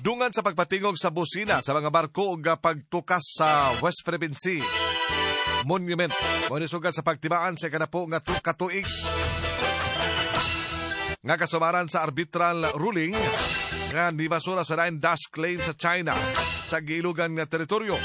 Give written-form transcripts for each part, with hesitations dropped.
Dungan sa pagpatingog sa busina sa mga barko ug pagtukas sa West Philippine Sea Monument. Maunisugan sa pagtibaan sa kanapo nga katuig nga kasumaran sa arbitral ruling nga nibasura sa 9 dash claim sa China sa giilugan nga teritoryo.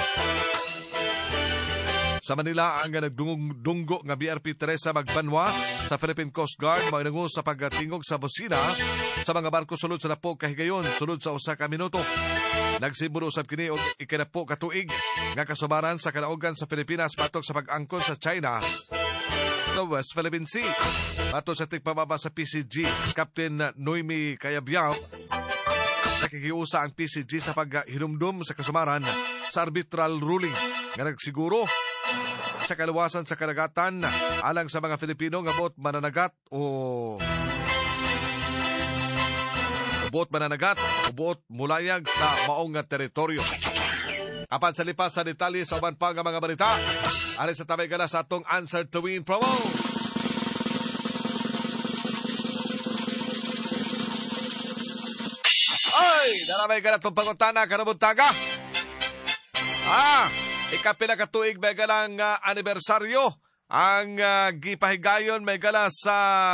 Sa Manila, ang nagdunggo nga BRP Teresa Magbanwa sa Philippine Coast Guard maunango sa pagtingog sa busina sa mga barko sulod sa Lapo Kahigayon sulod sa usa ka minuto. Nagsimbolo usab kini og ikanapo ka tuig nga kasubaran sa kanaugan sa Pilipinas patok sa pag-angkon sa China sa West Philippine Sea. Patok sa tigpababa sa PCG, Captain Noemi Cayabyab, nakikiusa ang PCG sa paghinumdum sa kasumaran sa arbitral ruling nga nagsiguro sa kaluwasan sa karagatan alang sa mga Filipino nga boat mananagat o boat mulayag sa maong nga teritoryo. Apan sa lipas sa detalye sa uban pa nga mga balita, arin sa tabay gala sa atong Answer to Win promo. Ay, naramay ka na itong pangutana, karabuntaga. Ikapila ka tuig may galang anibersaryo ang gipahigayon may gala sa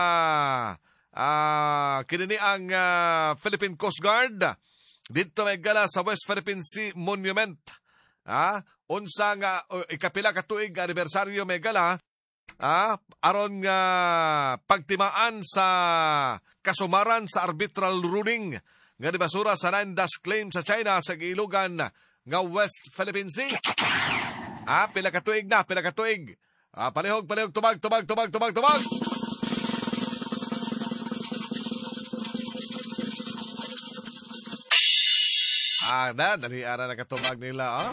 kinini ang Philippine Coast Guard dito may gala sa West Philippine Sea Monument. Unsa nga ikapila ka tuig anibersaryo may gala aron nga pagtimaan sa kasumaran sa arbitral ruling nga nibasura sa 9 dash claim sa China sa giilugan nga West Philippine Sea. Pila ka tuig na, pila ka tuig. Palihog, tubag. Daliara na katubag nila,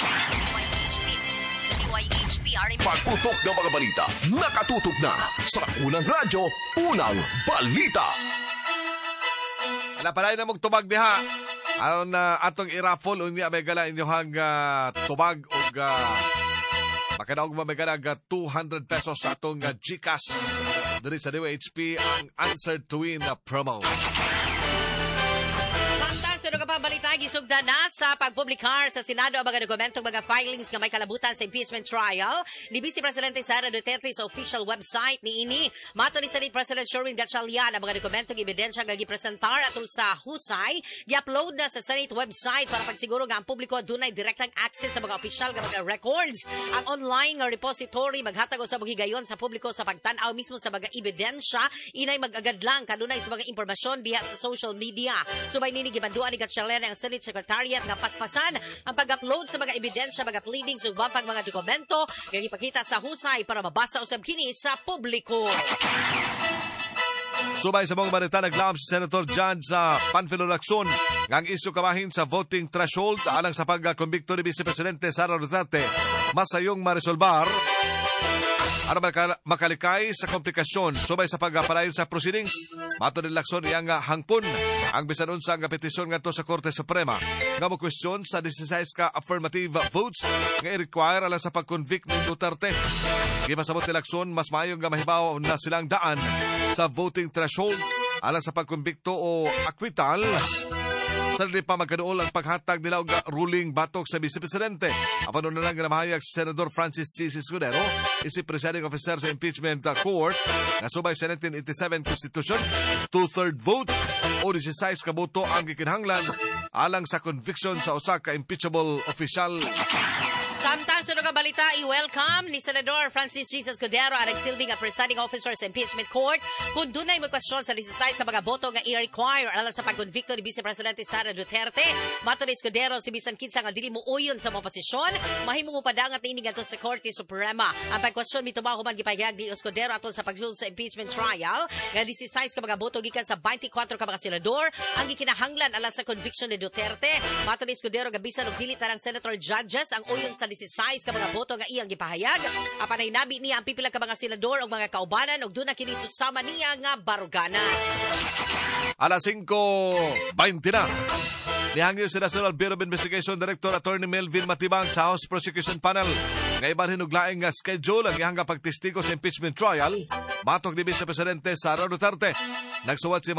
Pagtutok ng mga balita, nakatutok na sa unang radyo, unang balita. Napalay na mong tubag diha. Aron na atong i-raffle unya may gala inyohang tubag o makadaog may gala 200 pesos sa atong GCash diri sa DWHP ang Answer to Win promo. Sunod ka pa balita, gisugda na sa pagpublikar sa Senado ang mga dokumentong mga filings nga may kalabutan sa impeachment trial ni Vice Presidente Sara Duterte sa official website ni ini. Mato ni Senate President Sherwin Gatchalian ang mga dokumentong ebidensya nga gipresentar atol sa husay, gi-upload na sa Senate website para pagsiguro nga ang publiko dunay direktang access sa mga official nga mga records. Ang online nga repository maghatag sa higayon sa publiko sa pagtan-aw mismo sa mga ebidensya, inay mag-agad lang kanunay sa mga impormasyon diha sa social media. Subay nini gibanduan ni Gatchalian ang Senate Secretariat nga paspasan ang pag-upload sa mga ebidensya, mga pleadings ug pag mga dokumento nga ipakita sa husay para mabasa usab kini sa publiko. Subay sa mga balita, naglaom si Senator John sa Panfilo Lacson nga ang isyu kabahin sa voting threshold alang sa pagkumbikto ni Vice Presidente Sara Duterte masayong maresolbar aron makalikay sa komplikasyon subay sa pagpalayon sa proceedings. Mato ni Lacson iyang hangpon ang bisan unsa nga petisyon ngadto sa Korte Suprema nga mo question sa 16 ka affirmative votes nga i-require alang sa pag-convict ni Duterte. Gipasabot ni Lacson mas maayo nga mahibaw na silang daan sa voting threshold alang sa pagkumbikto o acquittal sa di pa magkaduol ang paghatag nila og ruling batok sa Vice Presidente. Apan na lang namahayag si Senador Francis C. Escudero, isip presiding officer sa impeachment court na subay sa 1987 Constitution, 2/3 vote o 16 ka boto ang gikinahanglan alang sa conviction sa usa ka impeachable official. Samtang sunod ka balita, i-welcome ni Senador Francis C. Escudero ang nagsilbing presiding officer sa impeachment court kung dunay magkwestiyon sa 16 ka mga boto nga i-require alang sa pagkonvikto ni Vice Presidente Sara Duterte. Mato ni Escudero, si bisan kinsa nga dili mo uyon sa mga posisyon, mahimo mo padangat ini ngadto sa Korte Suprema. Ang pagkwestiyon mitubaw human gipahayag ni Escudero atol sa pagsulod sa impeachment trial nga 16 ka mga boto gikan sa 24 ka mga senador ang gikinahanglan alang sa conviction ni Duterte. Mato ni Escudero, gabisan og dili tanang senator judges ang uyon sa 16 ka mga boto nga iyang gipahayag. Apan ay nabi niya ang pipila ka mga senador o mga kaubanan og duna kini susama niya nga baruganan. Alas 5:20 na. Nihangyo si National Bureau of Investigation Director Attorney Melvin Matibang sa House Prosecution Panel nga iban hinuglaing nga schedule ang ihangga pagtestigo sa impeachment trial batok ni Vice Presidente Sara Duterte. Nagsuwat si